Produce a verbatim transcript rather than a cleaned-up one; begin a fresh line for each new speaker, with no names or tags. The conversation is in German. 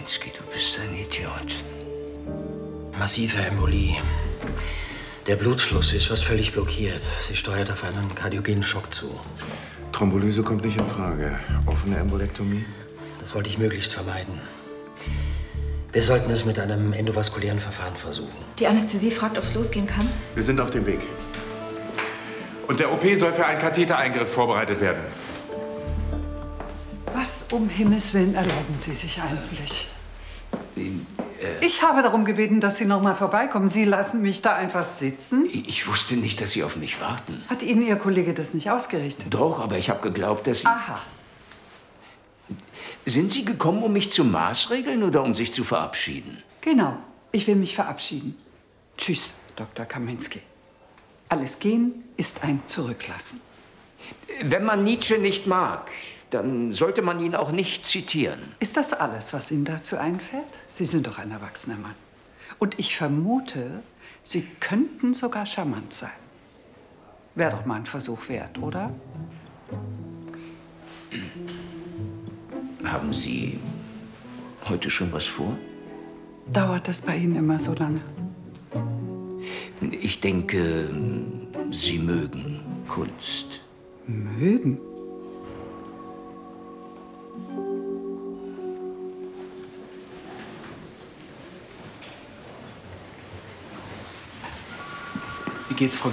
Kaminski, du bist ein Idiot.
Massive Embolie. Der Blutfluss ist fast völlig blockiert. Sie steuert auf einen kardiogenen Schock zu.
Thrombolyse kommt nicht in Frage. Offene Embolektomie?
Das wollte ich möglichst vermeiden. Wir sollten es mit einem endovaskulären Verfahren versuchen.
Die Anästhesie fragt, ob es losgehen kann.
Wir sind auf dem Weg.
Und der O P soll für einen Kathetereingriff vorbereitet werden.
Was um Himmels Willen erlauben Sie sich eigentlich? Ich habe darum gebeten, dass Sie noch mal vorbeikommen. Sie lassen mich da einfach sitzen?
Ich wusste nicht, dass Sie auf mich warten.
Hat Ihnen Ihr Kollege das nicht ausgerichtet?
Doch, aber ich habe geglaubt, dass Sie...
Aha.
Sind Sie gekommen, um mich zu maßregeln oder um sich zu verabschieden?
Genau. Ich will mich verabschieden. Tschüss, Doktor Kaminski. Alles gehen ist ein Zurücklassen.
Wenn man Nietzsche nicht mag, dann sollte man ihn auch nicht zitieren.
Ist das alles, was Ihnen dazu einfällt? Sie sind doch ein erwachsener Mann. Und ich vermute, Sie könnten sogar charmant sein. Wäre doch mal ein Versuch wert, oder?
Haben Sie heute schon was vor?
Dauert das bei Ihnen immer so lange?
Ich denke, Sie mögen Kunst.
Mögen?
Wie geht's, Frau